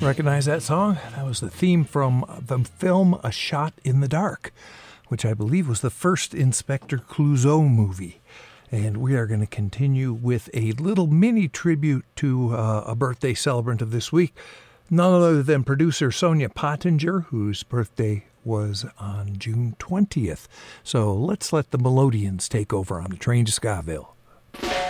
Recognize that song? That was the theme from the film A Shot in the Dark, which I believe was the first Inspector Clouseau movie. And we are going to continue with a little mini tribute to a birthday celebrant of this week, none other than producer Sonia Pottinger, whose birthday was on June 20th. So let's let the Melodians take over on the train to Scottsville.